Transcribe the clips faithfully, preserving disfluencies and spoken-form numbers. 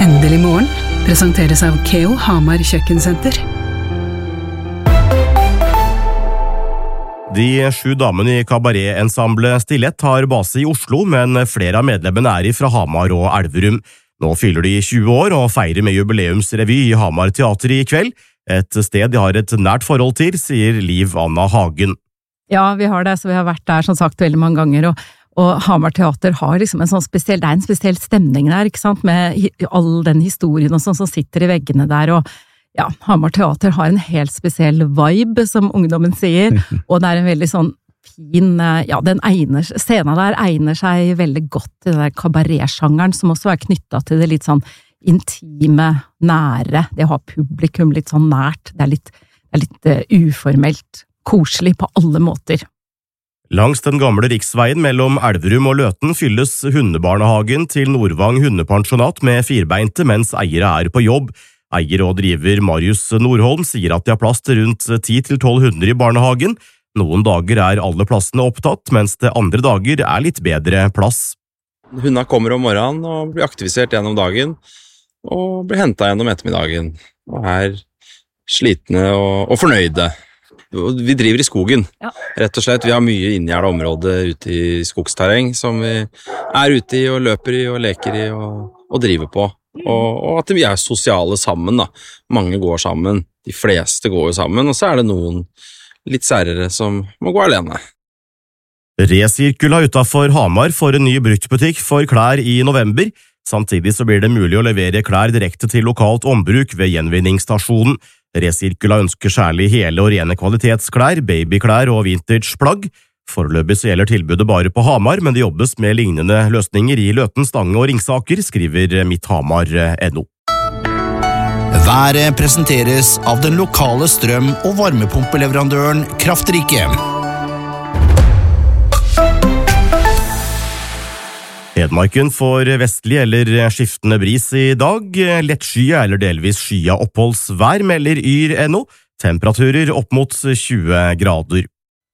Endelig morgen presenteres av Keo Hamar Kjøkkensenter. De sju damene i kabaret-ensemblet Stilett har base i Oslo, men flere av medlemmene er fra Hamar og Elverum. Nå fyller de tjue år og feirer med jubileumsrevy i Hamar Teater i kveld, et sted de har et nært forhold til, sier Liv Anna Hagen. Ja, vi har det, så vi har vært der som sagt veldig mange ganger, og, og Hamar Teater har liksom en sånn spesiell, det er en spesiell stemning der, ikke sant, med all den historien og sånn som sitter i veggene der, og ja, Hamar Teater har en helt spesiell vibe, som ungdommen sier, og det er en veldig sånn fin, ja, den egner, scenen der egner seg veldig godt til den der kabaret-sjangeren, som også er knyttet til det litt sånn intime, nære, det har publikum litt sånn nært, det er litt, det er litt uh, uformelt, koselig på alle måter. Langs den gamle riksveien mellom Elverum og Løten fylles hundebarnehagen til Nordvang hundepensjonat med firbeinte mens eiere er på jobb. Eier og driver Marius Nordholm sier at de har plass til rundt ti til tolv hunder i barnehagen. Noen dager er alle plassene opptatt, mens det andre dager er litt bedre plass. Hundene kommer om morgenen og blir aktivisert gjennom dagen, og blir hentet gjennom ettermiddagen, og er slitne og, og fornøyde. Vi driver i skogen, ja. Rett og slett. Vi har mye inngjerdet område ute i skogsterreng, som vi er ute i og løper i og leker i og, og driver på. Og, og at vi er sosiale sammen da. Mange går sammen, de fleste går jo sammen, og så er det noen litt særere som må gå alene. Resirkula utenfor Hamar får en ny bruktbutikk for klær i november. Samtidig så blir det mulig å levere klær direkte til lokalt ombruk ved gjenvinningsstasjonen. Resirkula ønsker særlig hele og rene kvalitetsklær, babyklær og vintageplagg. Foreløpig så gjelder tilbudet bare på Hamar, men det jobbes med lignende løsninger i Løten, Stange og Ringsaker, skriver Midthamar punktum no. Været presenteres av den lokale strøm- og varmepumpeleverandøren Kraftrike. Hedmarken får vestlig eller skiftende bris i dag. Lettskyet eller delvis skya oppholdsvær melder yr punktum no. Temperaturer opp mot tjue grader.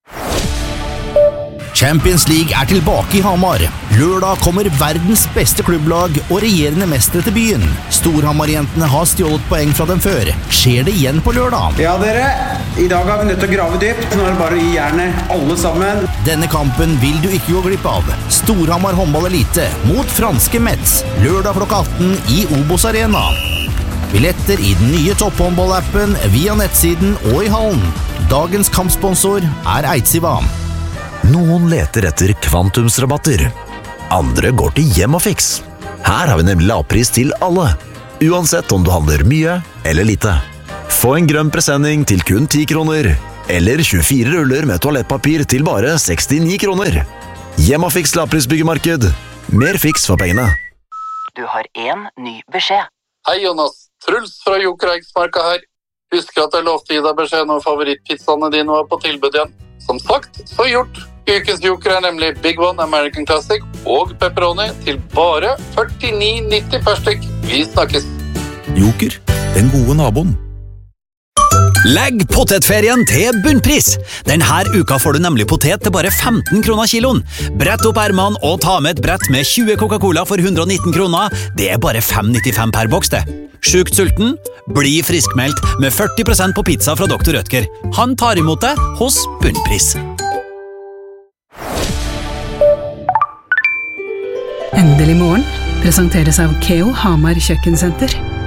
Champions League er tilbake i Hamar. Lørdag kommer verdens beste klubblag og regjerende mestere til byen. Storhamar-jentene har stjålet poeng fra dem før. Skjer det igjen på lørdag? Ja, dere. I dag har vi nødt til å grave dypt. Nå er det bare å gi jernet alle sammen. Denne kampen vil du ikke gå glipp av. Storhamar håndball elite mot franske Metz. Lørdag klokka atten i Obos Arena. Billetter i den nye topphåndballappen via nettsiden og i hallen. Dagens kampsponsor er Eidsiva. Noen leter etter kvantumsrabatter. Andre går til Hjemmafix. Her har vi nemlig lavpris til alle, uansett om du handler mye eller lite. Få en grønn presenning til kun ti kroner, eller tjuefire ruller med toalettpapir til bare sekstini kroner. Hjemmafix lavprisbyggemarked. Mer fiks for pengene. Du har en ny beskjed. Hei Jonas, Truls fra Joker Eiksmarka her. Husker at jeg lovte å gi deg beskjed når favorittpizzaene dine var på tilbud igjen. Som sagt, så gjort. Ukens Joker er nemlig Big One American Classic og pepperoni til bare førtini nitti per stykk. Vi snakkes. Joker, den gode naboen. Legg potetferien til bunnpris. Denne uka får du nemlig potet til bare femten kroner kiloen. Brett opp ermene og ta med et brett med tjue Coca-Cola for hundre og nitten kroner. Det er bare fem nittifem per boks det. Sjukt sulten? Bli friskmeldt med førti prosent på pizza fra doktor Rødtger. Han tar imot deg hos bunnpris. Endelig morgen presenteres av Keo Hamar Kjøkkensenter.